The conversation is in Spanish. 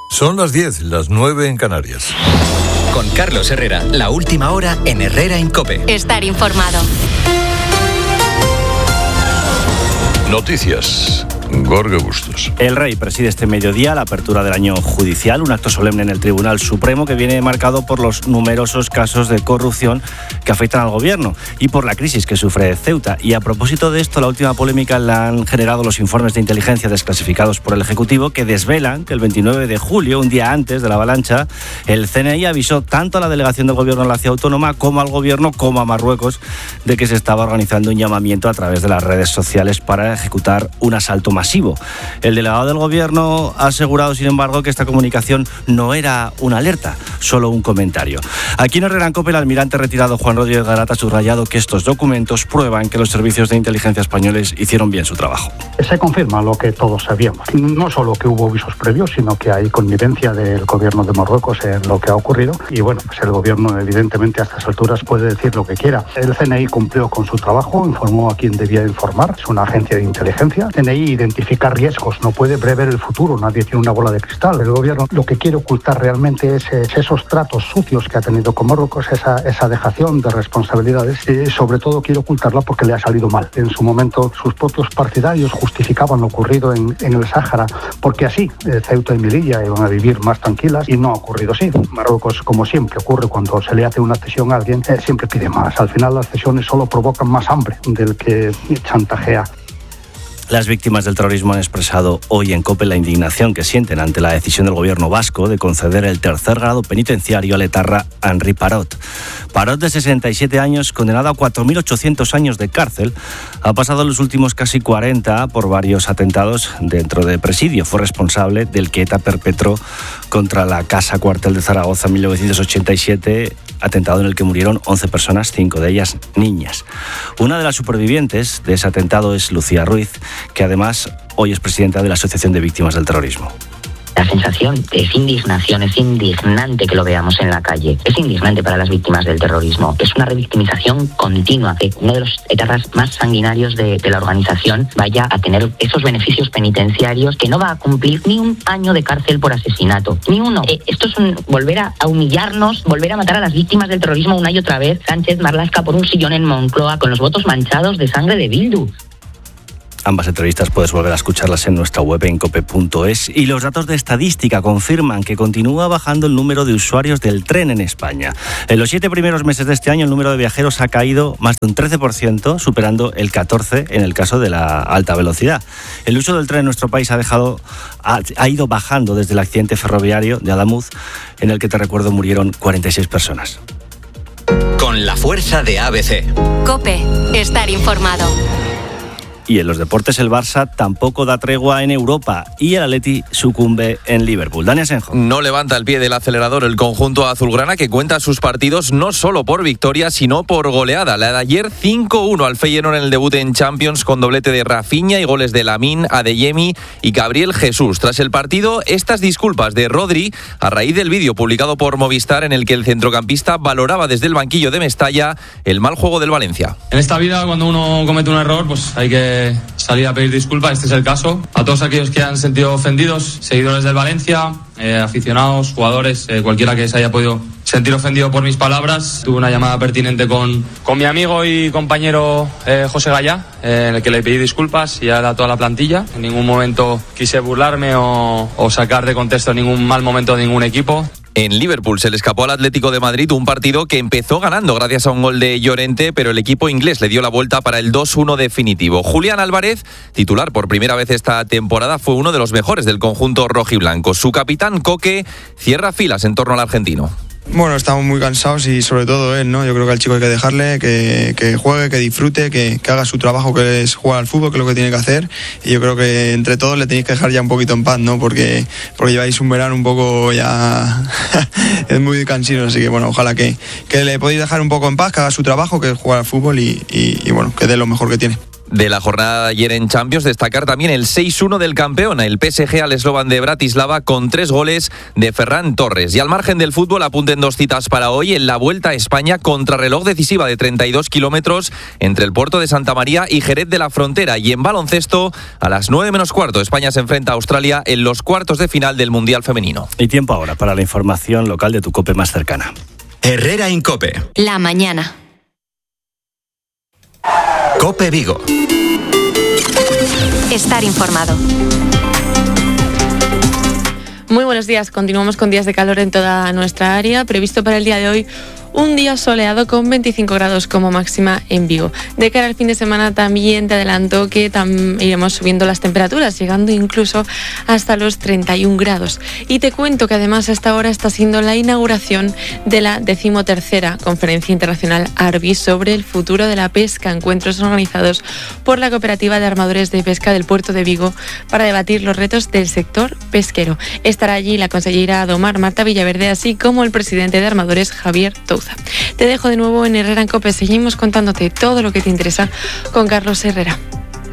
Son las 10, las 9 en Canarias. Con Carlos Herrera, la última hora en Herrera en COPE. Estar informado. Noticias. Gorge Bustos. El rey preside este mediodía la apertura del año judicial, un acto solemne en el Tribunal Supremo que viene marcado por los numerosos casos de corrupción que afectan al gobierno y por la crisis que sufre Ceuta. Y a propósito de esto, la última polémica la han generado los informes de inteligencia desclasificados por el Ejecutivo que desvelan que el 29 de julio, un día antes de la avalancha, el CNI avisó tanto a la delegación del gobierno en la ciudad autónoma como al gobierno como a Marruecos de que se estaba organizando un llamamiento a través de las redes sociales para ejecutar un asalto masivo. El delegado del gobierno ha asegurado, sin embargo, que esta comunicación no era una alerta, solo un comentario. Aquí en Herrera en COPE, el almirante retirado Juan Rodríguez Garat ha subrayado que estos documentos prueban que los servicios de inteligencia españoles hicieron bien su trabajo. Se confirma lo que todos sabíamos. No solo que hubo avisos previos, sino que hay connivencia del gobierno de Marruecos en lo que ha ocurrido. Y bueno, pues el gobierno evidentemente a estas alturas puede decir lo que quiera. El CNI cumplió con su trabajo, informó a quien debía informar. Es una agencia de inteligencia. El CNI identifica riesgos, no puede prever el futuro, nadie tiene una bola de cristal. El gobierno lo que quiere ocultar realmente es esos tratos sucios que ha tenido con Marruecos, esa dejación de responsabilidades, y sobre todo quiere ocultarla porque le ha salido mal. En su momento sus propios partidarios justificaban lo ocurrido en el Sáhara, porque así Ceuta y Melilla iban a vivir más tranquilas, y no ha ocurrido así. Marruecos, como siempre ocurre cuando se le hace una cesión a alguien, siempre pide más. Al final las cesiones solo provocan más hambre del que chantajea. Las víctimas del terrorismo han expresado hoy en COPE la indignación que sienten ante la decisión del gobierno vasco de conceder el tercer grado penitenciario al etarra Henri Parot. Parot, de 67 años, condenado a 4.800 años de cárcel, ha pasado los últimos casi 40 por varios atentados dentro de presidio. Fue responsable del que ETA perpetró contra la Casa Cuartel de Zaragoza en 1987, atentado en el que murieron 11 personas, 5 de ellas niñas. Una de las supervivientes de ese atentado es Lucía Ruiz, que además hoy es presidenta de la Asociación de Víctimas del Terrorismo. La sensación es indignación, es indignante que lo veamos en la calle. Es indignante para las víctimas del terrorismo. Es una revictimización continua. Que uno de los etarras más sanguinarios de la organización vaya a tener esos beneficios penitenciarios, que no va a cumplir ni un año de cárcel por asesinato. Ni uno. Esto es volver a humillarnos, volver a matar a las víctimas del terrorismo una y otra vez. Sánchez Marlaska por un sillón en Moncloa con los votos manchados de sangre de Bildu. Ambas entrevistas puedes volver a escucharlas en nuestra web en cope.es. Y los datos de estadística confirman que continúa bajando el número de usuarios del tren en España. En los 7 primeros meses de este año el número de viajeros ha caído más de un 13%, superando el 14% en el caso de la alta velocidad. El uso del tren en nuestro país ha ido bajando desde el accidente ferroviario de Adamuz, en el que, te recuerdo, murieron 46 personas. Con la fuerza de ABC. COPE. Estar informado. Y en los deportes el Barça tampoco da tregua en Europa y el Atleti sucumbe en Liverpool. Dani Asenjo. No levanta el pie del acelerador el conjunto azulgrana, que cuenta sus partidos no solo por victoria, sino por goleada. La de ayer 5-1 al Feyenoord en el debut en Champions, con doblete de Rafinha y goles de Lamine, Adeyemi y Gabriel Jesús. Tras el partido, estas disculpas de Rodri a raíz del vídeo publicado por Movistar, en el que el centrocampista valoraba desde el banquillo de Mestalla el mal juego del Valencia. En esta vida, cuando uno comete un error, pues hay que salir a pedir disculpas. Este es el caso. A todos aquellos que han sentido ofendidos, seguidores del Valencia, aficionados, jugadores, cualquiera que se haya podido sentir ofendido por mis palabras. Tuve una llamada pertinente con mi amigo y compañero José Gallá, en el que le pedí disculpas y a toda la plantilla. En ningún momento quise burlarme o sacar de contexto ningún mal momento de ningún equipo. En Liverpool se le escapó al Atlético de Madrid un partido que empezó ganando gracias a un gol de Llorente, pero el equipo inglés le dio la vuelta para el 2-1 definitivo. Julián Álvarez, titular por primera vez esta temporada, fue uno de los mejores del conjunto rojiblanco. Su capitán, Coque, cierra filas en torno al argentino. Bueno, estamos muy cansados y sobre todo él, ¿no? Yo creo que al chico hay que dejarle que juegue, que disfrute, que haga su trabajo, que es jugar al fútbol, que es lo que tiene que hacer. Y yo creo que entre todos le tenéis que dejar ya un poquito en paz, ¿no? Porque lleváis un verano un poco ya es muy cansino, así que bueno, ojalá que le podéis dejar un poco en paz, que haga su trabajo, que es jugar al fútbol y bueno, que dé lo mejor que tiene. De la jornada de ayer en Champions, destacar también el 6-1 del campeón, el PSG al Slovan de Bratislava, con 3 goles de Ferran Torres. Y al margen del fútbol, apunten 2 citas para hoy en la Vuelta a España, contrarreloj decisiva de 32 kilómetros entre el puerto de Santa María y Jerez de la Frontera. Y en baloncesto, a las 9 menos cuarto, España se enfrenta a Australia en los cuartos de final del Mundial Femenino. Y tiempo ahora para la información local de tu COPE más cercana. Herrera Incope. La mañana. COPE Vigo. Estar informado. Muy buenos días. Continuamos con días de calor en toda nuestra área. Previsto para el día de hoy un día soleado con 25 grados como máxima en Vigo. De cara al fin de semana también te adelanto que iremos subiendo las temperaturas, llegando incluso hasta los 31 grados. Y te cuento que además a esta hora está siendo la inauguración de la 13ª Conferencia Internacional ARBI sobre el futuro de la pesca, encuentros organizados por la Cooperativa de Armadores de Pesca del Puerto de Vigo para debatir los retos del sector pesquero. Estará allí la consellera Domar Marta Villaverde, así como el presidente de Armadores, Javier Touza. Te dejo de nuevo en Herrera en COPE. Seguimos contándote todo lo que te interesa con Carlos Herrera.